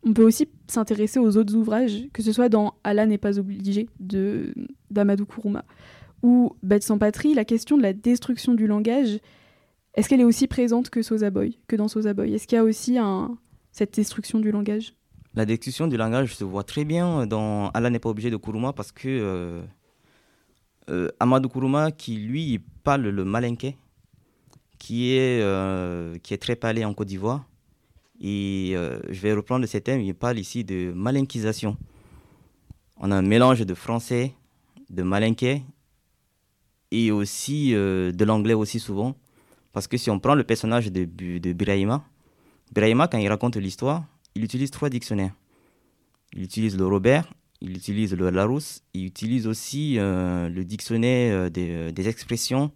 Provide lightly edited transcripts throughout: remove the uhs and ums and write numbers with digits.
on peut aussi s'intéresser aux autres ouvrages, que ce soit dans Allah n'est pas obligé d'Amadou Kourouma ou Bête sans patrie. La question de la destruction du langage, est-ce qu'elle est aussi présente que dans Sosa Boy? Est-ce qu'il y a aussi cette destruction du langage? La destruction du langage se voit très bien dans Allah n'est pas obligé de Kourouma parce que Amadou Kourouma, qui lui parle le malinké, qui est très parlé en Côte d'Ivoire, et je vais reprendre ce thème, il parle ici de malinkisation. On a un mélange de français, de malinké, et aussi de l'anglais aussi souvent. Parce que si on prend le personnage de Birahima, quand il raconte l'histoire, il utilise 3 dictionnaires. Il utilise le Robert, il utilise le Larousse, il utilise aussi le dictionnaire des expressions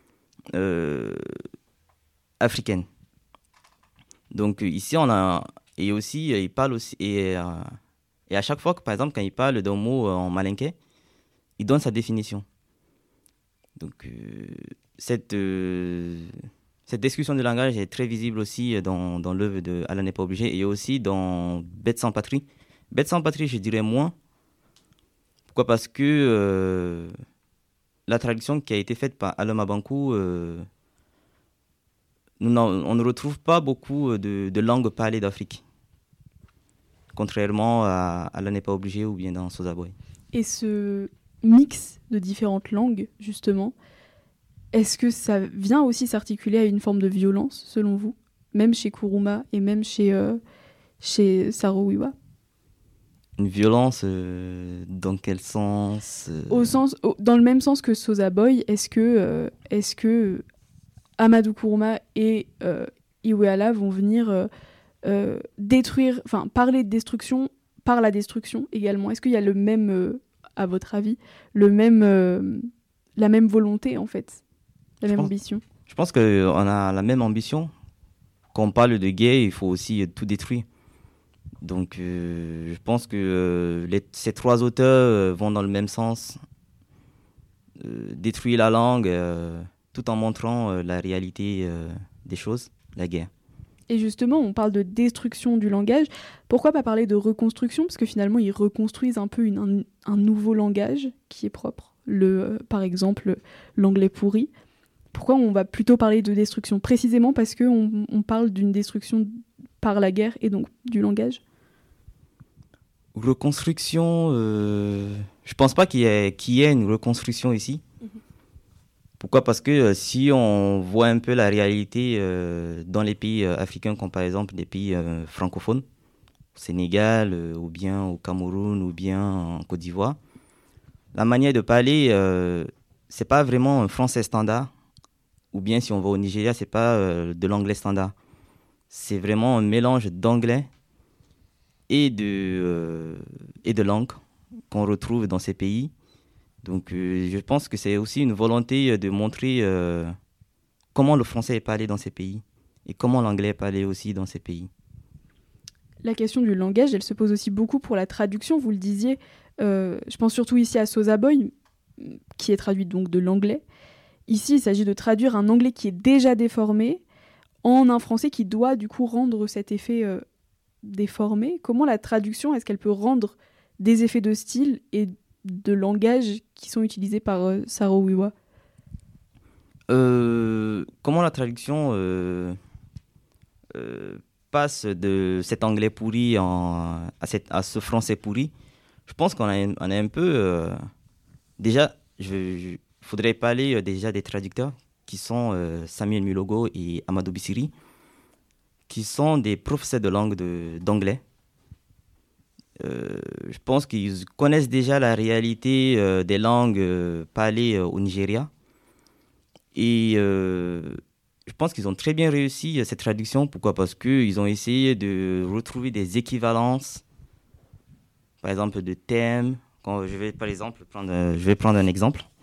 africaines. Donc ici, on a... Et aussi, il parle aussi... Et à chaque fois, par exemple, quand il parle d'un mot en malinké, il donne sa définition. Donc cette discussion de langage est très visible aussi dans l'œuvre de Allah n'est pas obligé et aussi dans Bête sans patrie. Bête sans patrie, je dirais moins. Pourquoi? Parce que la traduction qui a été faite par Aloma Bankou, on ne retrouve pas beaucoup de langues parlées d'Afrique. Contrairement à Allah n'est pas obligé ou bien dans Sosa Boy. Et ce mix de différentes langues, justement, est-ce que ça vient aussi s'articuler à une forme de violence, selon vous? Même chez Kourouma et même chez Sarowiwa? Une violence, dans quel sens? Dans le même sens que Sosa Boy, est-ce que Amadou Kourouma et Iweala vont venir détruire, enfin parler de destruction par la destruction également? Est-ce qu'il y a le même, à votre avis, la même volonté en fait, ambition? Je pense qu'on a la même ambition. Quand on parle de guerre, il faut aussi tout détruire. Donc je pense que ces 3 auteurs vont dans le même sens. Détruire la langue tout en montrant la réalité des choses, la guerre. Et justement, on parle de destruction du langage. Pourquoi pas parler de reconstruction? Parce que finalement, ils reconstruisent un peu un nouveau langage qui est propre. Par exemple, l'anglais pourri. Pourquoi on va plutôt parler de destruction? Précisément parce qu'on parle d'une destruction par la guerre et donc du langage. Reconstruction, je pense pas qu'il y ait une reconstruction ici. Pourquoi? Parce que si on voit un peu la réalité dans les pays africains, comme par exemple des pays francophones, au Sénégal, ou bien au Cameroun, ou bien en Côte d'Ivoire, la manière de parler, c'est pas vraiment un français standard, ou bien si on va au Nigeria, c'est pas de l'anglais standard. C'est vraiment un mélange d'anglais et de langues qu'on retrouve dans ces pays. Donc je pense que c'est aussi une volonté de montrer comment le français est parlé dans ces pays et comment l'anglais est parlé aussi dans ces pays. La question du langage, elle se pose aussi beaucoup pour la traduction, vous le disiez. Je pense surtout ici à Sosa Boy, qui est traduit donc de l'anglais. Ici, il s'agit de traduire un anglais qui est déjà déformé en un français qui doit du coup rendre cet effet déformé. Comment la traduction, est-ce qu'elle peut rendre des effets de style et de langage qui sont utilisés par Sarowiwa? Comment la traduction passe de cet anglais pourri à ce français pourri? Je pense qu'on a un peu... déjà, il faudrait parler déjà des traducteurs qui sont Samuel Mulogo et Amadou Bissiri, qui sont des professeurs de langue d'anglais. Je pense qu'ils connaissent déjà la réalité des langues parlées au Nigeria. Et je pense qu'ils ont très bien réussi cette traduction. Pourquoi? Parce qu'ils ont essayé de retrouver des équivalences, par exemple de thèmes. Je vais prendre un exemple.